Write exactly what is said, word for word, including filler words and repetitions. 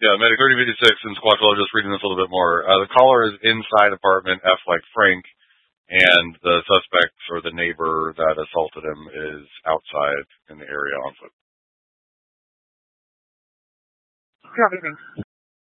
Yeah, Medic thirty fifty-six in Squatchwell, just reading this a little bit more. Uh, the caller is inside apartment F like Frank, and the suspect or the neighbor that assaulted him is outside in the area on foot. Good evening.